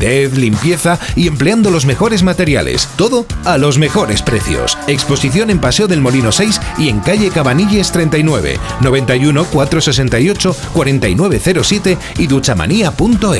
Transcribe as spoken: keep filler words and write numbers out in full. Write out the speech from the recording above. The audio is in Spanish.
calidez, limpieza y empleando los mejores materiales. Todo a los mejores precios. Exposición en Paseo del Molino seis y en calle Cabanilles treinta y nueve, noventa y uno, cuatrocientos sesenta y ocho, cuarenta y nueve cero siete y duchamanía punto es.